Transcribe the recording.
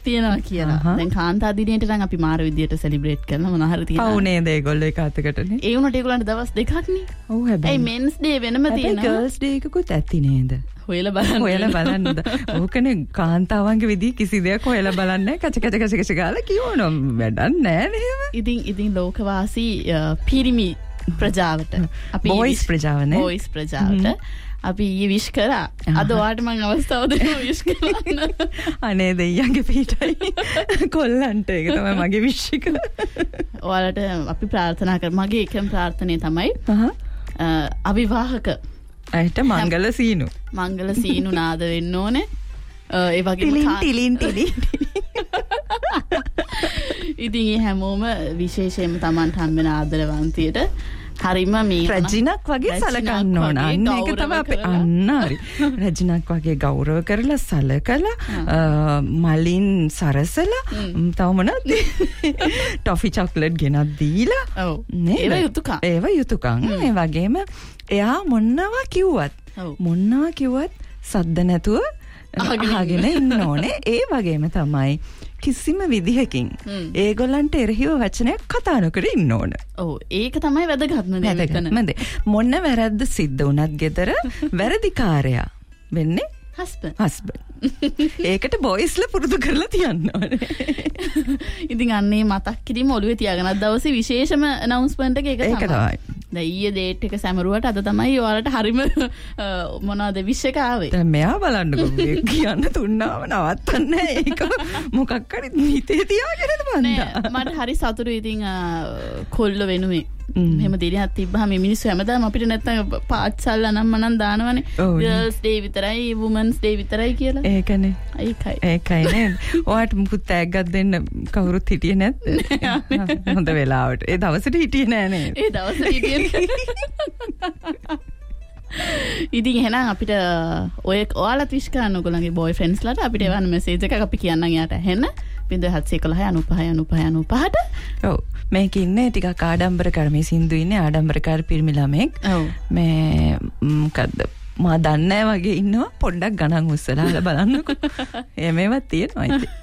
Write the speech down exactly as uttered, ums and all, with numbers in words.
තියෙනවා කියලා. දැන් කාන්තා දිනේට නම් අපි මාර විදියට සෙලිබ්‍රේට් කරන මොනවා හරි තියෙනවා. ඔව් නේද ඒගොල්ලෝ එක අතකටනේ. ඒ වුණාට ඒගොල්ලන්ට දවස් දෙකක් නේ. ඔව් හැබැයි. ඒ මෙන්ස් ඩේ වෙනම තියෙනවා. ගර්ල්ස් ඩේ එකකුත් ඇති නේද? හොයලා බලන්න. හොයලා බලන්නද. ඕකනේ කාන්තාවන්ගේ විදිහ කිසි දෙයක් හොයලා බලන්නේ කච කච කච කච ගාලා කියවන වැඩක් නෑ නේද? ඉතින් ඉතින් ලෝකවාසී පිරිමි ප්‍රජාවට අපි බොයිස් ප්‍රජාවනේ. බොයිස් ප්‍රජාවට අපි ඊ විශ් කරා. අද ඔයාලට මම අවස්ථාව දෙනවා විශ් කරන්න. අනේ දෙයියන්ගේ පිටයි කොල්ලන්ට ඒක තමයි මගේ විශ් එක. ඔයාලට අපි ප්‍රාර්ථනා කර මගේ එකම ප්‍රාර්ථනාව තමයි අවිවාහක අයිට මංගල සීනු මංගල සීනු නාද වෙන්න ඕනේ. ඒ වගේම ටිලින් ටිලින් ඉතින් ඒ හැමෝම විශේෂයෙන්ම Tamanට හම් වෙන ආදරවන්තියට හරිම මේ රජිනක් වගේ සලකන්න ඕන. අන්න ඒක තමයි අපි අන්න හරි. රජිනක් වගේ ගෞරව කරලා සලකලා මලින් සරසලා තව මොනවද? ටොෆි චොක්ලට් ගෙනත් දීලා. ඔව්. ඒව යුතුයකම්. ඒව යුතුයකම්. ඒ වගේම එයා මොනවා කිව්වත් මොනවා කිව්වත් සද්ද නැතුව අහගෙන ඉන්න ඕනේ. ඒ වගේම තමයි කිසිම විදිහකින් ඒගොල්ලන්ට එරෙහිව වචනයක් කතා නොකර ඉන්න ඕන. ඔව් ඒක තමයි වැදගත්ම දේ මෙතන. මොන වැරද්ද සිද්ධ වුණත් ගෙදර වැරදිකාරයා වෙන්නේ හස්බන්ඩ්. හස්බන්ඩ්. ඒකට බොයිස්ලා පුරුදු කරලා තියන්න ඕනේ. ඉතින් අන්නේ මතක් කිරීම ඔළුවේ තියාගෙන අද දවසේ විශේෂම announcement එක ඒක තමයි. දැන් ඊයේ date එක සැමරුවට අද තමයි ඔයාලට හරිම මොනවද විශ් එක ආවේ. දැන් මෙයා බලන්නකෝ මේ කියන්න තුන්නාම නවත්තන්නේ ඒක මොකක් හරි හිතේ තියාගෙනද බන්දා. මට හරි සතුටුයි ඉතින් කොල්ල වෙනුවේ. මෙහෙම දිනයක් තිබ්බහම මේ මිනිස්සු හැමදාම අපිට නැත්තම් පාත්සල් නම් මනම් දානවනේ. girls day විතරයි women's day විතරයි කියලා. ඒකනේ. ඒකයි. ඒකයි නේද? ඔයාට මුකුත් තෑග්ගක් දෙන්න කවුරුත් හිටියේ නැද්ද? හොඳ වෙලාවට. ඒ දවසට හිටියේ නෑ නේද? ඒ දවසට හිටියේ. ඉතින් එහෙනම් අපිට ඔය ඔයාලත් විශ් කරන්න ඔයගොල්ලන්ගේ බොයි ෆ්‍රෙන්ඩ්ස්ලාට අපිට එවන්න මෙසේජ් එකක් අපි කියන්නම් එයාට ඇහෙන්න. බින්දුව හත්සිය එකොළහ අනූපහ අනූපහ අනූපහට. ඔව් මේක ඉන්නේ ටිකක් ආඩම්බරකාර මේ සින්දු ඉන්නේ ආඩම්බරකාර පිරිමි ළමෙක්. ඔව් මේ මොකද්ද මා දන්නේ වගේ ඉන්නවා පොඩ්ඩක් ගණන් උස්සලා බලන්නකෝ. එහෙමවත් තියෙනවා ඉතින්.